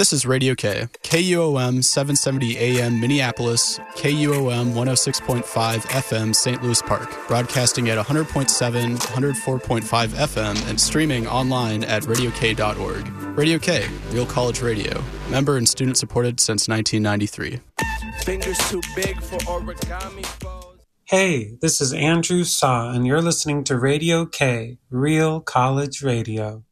This is Radio K, KUOM 770 AM Minneapolis, KUOM 106.5 FM St. Louis Park, broadcasting at 100.7, 104.5 FM, and streaming online at radiok.org. Radio K, Real College Radio, member and student supported since 1993. Fingers too big for origami balls. Hey, this is Andrew Saw, and you're listening to Radio K, Real College Radio.